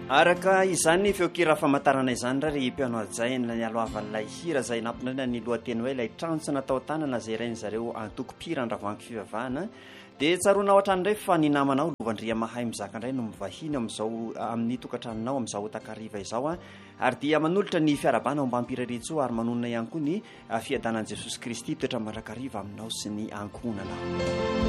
araka izany feokira famantarana izany rary mpiano ajaina ny alohavan'ilay hira izay nampinaina ny lohateny hoe ilay trantsona tao tanana izay rainy zareo antoko-pira andravoangy fivavahana dia tsaroana ao an-trano indray fa ny namanao lovandria mahay mizaka indray no mivahiny amin'izao amin'ny tokantranonao amin'izao takariva izao ary dia manolotra ny fiarabana ao mbampiraritso ary manonona ihany koa ny fiadanan'i Jesosy Kristy toetra mandrakariva aminao sy ny ankohonanao.